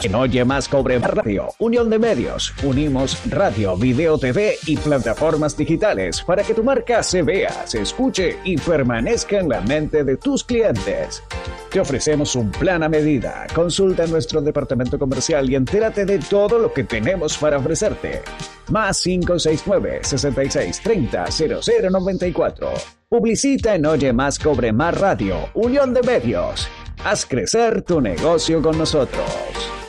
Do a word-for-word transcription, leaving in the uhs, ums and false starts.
En Oye Más Cobre Más Radio, Unión de Medios. Unimos radio, video, T V y plataformas digitales para que tu marca se vea, se escuche y permanezca en la mente de tus clientes. Te ofrecemos un plan a medida. Consulta en nuestro departamento comercial y entérate de todo lo que tenemos para ofrecerte. Más cinco seis nueve, seis seis tres cero, cero cero nueve cuatro. Publicita en Oye Más Cobre Más Radio, Unión de Medios. Haz crecer tu negocio con nosotros.